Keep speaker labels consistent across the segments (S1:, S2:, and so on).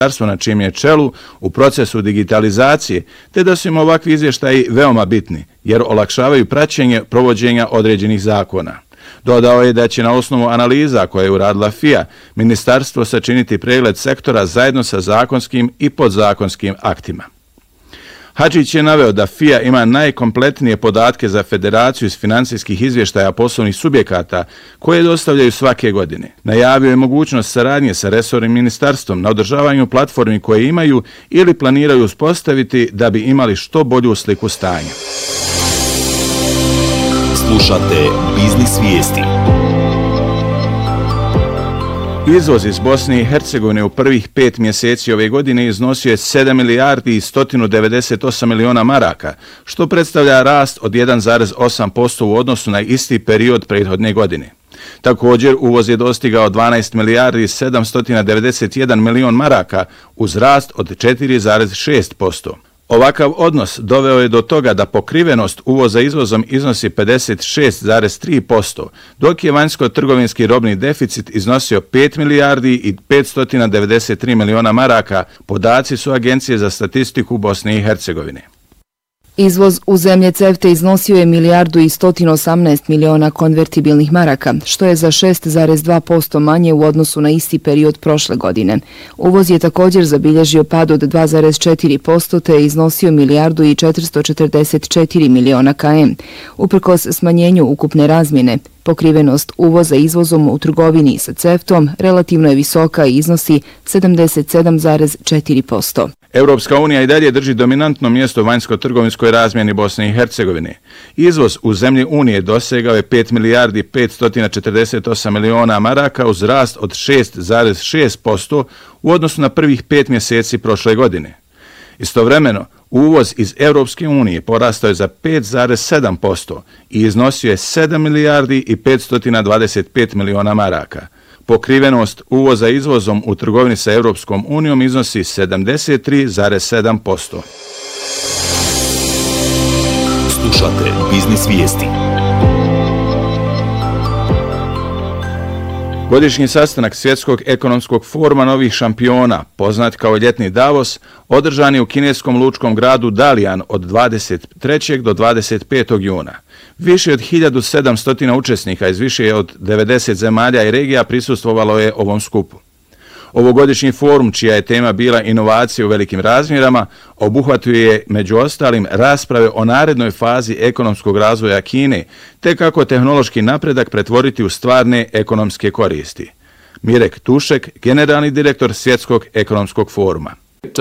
S1: na čijem je čelu u procesu digitalizacije, te da su im ovakvi izvještaji veoma bitni, jer olakšavaju praćenje provođenja određenih zakona. Dodao je da će na osnovu analiza koje je uradila FIA, ministarstvo sačiniti pregled sektora zajedno sa zakonskim i podzakonskim aktima. Hadžić je naveo da FIA ima najkompletnije podatke za federaciju iz financijskih izvještaja poslovnih subjekata koje dostavljaju svake godine. Najavio je mogućnost saradnje sa resornim ministarstvom na održavanju platformi koje imaju ili planiraju uspostaviti da bi imali što bolju sliku stanja.
S2: Slušate Biznis vijesti.
S1: Izvoz iz Bosne i Hercegovine u prvih 5 mjeseci ove godine iznosio je 7 milijardi i 198 miliona maraka, što predstavlja rast od 1,8% u odnosu na isti period prethodne godine. Također, uvoz je dostigao 12 milijardi i 791 milion maraka uz rast od 4,6%. Ovakav odnos doveo je do toga da pokrivenost uvoza izvozom iznosi 56,3%, dok je vanjsko-trgovinski robni deficit iznosio 5 milijardi i 593 miliona maraka, podaci su Agencije za statistiku Bosne i Hercegovine.
S3: Izvoz u zemlje CEFTA iznosio je milijardu i 118 miliona konvertibilnih maraka, što je za 6,2% manje u odnosu na isti period prošle godine. Uvoz je također zabilježio pad od 2,4% te je iznosio milijardu i 444 miliona km. Uprkos smanjenju ukupne razmjene, pokrivenost uvoza izvozom u trgovini sa CEFTA-om relativno je visoka i iznosi 77,4%.
S1: Europska unija i dalje drži dominantno mjesto u vanjsko-trgovinskoj razmjeni Bosne i Hercegovine. Izvoz u zemlji Unije dosegao je 5 milijardi 548 miliona maraka uz rast od 6,6% u odnosu na prvih 5 mjeseci prošle godine. Istovremeno, uvoz iz Europske unije porastao je za 5,7% i iznosio je 7 milijardi i 525 miliona maraka. Pokrivenost uvoza izvozom u trgovini sa Europskom unijom iznosi 73,7%.
S2: Slušate Biznis vijesti.
S1: Godišnji sastanak Svjetskog ekonomskog foruma novih šampiona, poznat kao ljetni Davos, održan je u kineskom lučkom gradu Dalian od 23. do 25. juna. Više od 1700 učesnika iz više od 90 zemalja i regija prisustvovalo je ovom skupu. Ovogodišnji forum, čija je tema bila inovacije u velikim razmjerama, obuhvatuje među ostalim rasprave o narednoj fazi ekonomskog razvoja Kine, te kako tehnološki napredak pretvoriti u stvarne ekonomske koristi. Mirek Tušek, generalni direktor Svjetskog ekonomskog foruma.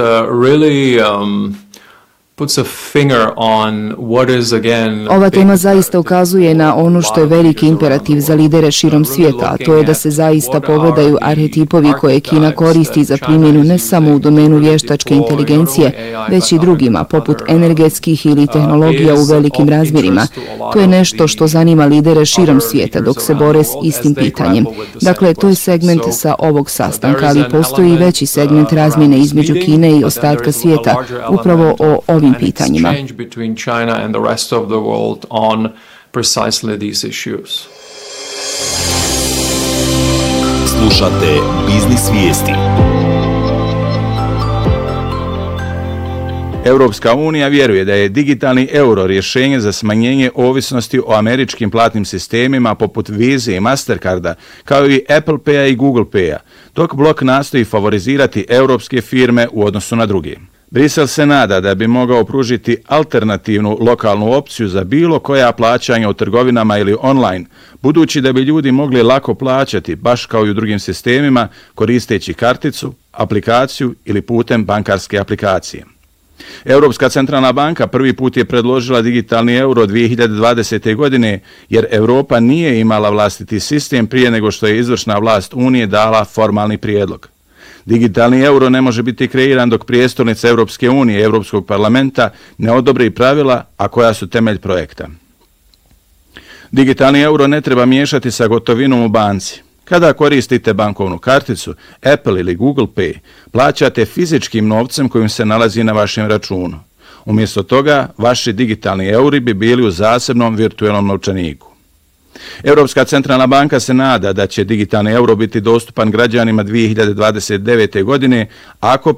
S3: Ova tema zaista ukazuje na ono što je veliki imperativ za lidere širom svijeta, a to je da se zaista pogledaju arhetipovi koje Kina koristi za primjenu ne samo u domenu vještačke inteligencije, već i drugima, poput energetskih ili tehnologija u velikim razmjerima. To je nešto što zanima lidere širom svijeta dok se bore s istim pitanjem. Dakle, to je segment sa ovog sastanka, ali postoji i veći segment razmjene između Kine i ostatka svijeta, upravo o ovim pitanjima.
S2: Slušate Biznis vijesti.
S1: Europska unija vjeruje da je digitalni euro rješenje za smanjenje ovisnosti o američkim platnim sistemima poput Visa i Mastercarda, kao i Apple Paya i Google Paya, dok blok nastoji favorizirati europske firme u odnosu na druge. Brisel se nada da bi mogao pružiti alternativnu lokalnu opciju za bilo koja plaćanja u trgovinama ili online, budući da bi ljudi mogli lako plaćati, baš kao i u drugim sistemima, koristeći karticu, aplikaciju ili putem bankarske aplikacije. Europska centralna banka prvi put je predložila digitalni euro 2020. godine, jer Europa nije imala vlastiti sistem prije nego što je izvršna vlast Unije dala formalni prijedlog. Digitalni euro ne može biti kreiran dok prijestolnica Europske unije i Europskog parlamenta ne odobri pravila, a koja su temelj projekta. Digitalni euro ne treba miješati sa gotovinom u banci. Kada koristite bankovnu karticu, Apple ili Google Pay, plaćate fizičkim novcem kojim se nalazi na vašem računu. Umjesto toga, vaši digitalni euri bi bili u zasebnom virtualnom novčaniku. Europska centralna banka se nada da će digitalni euro biti dostupan građanima 2029. godine ako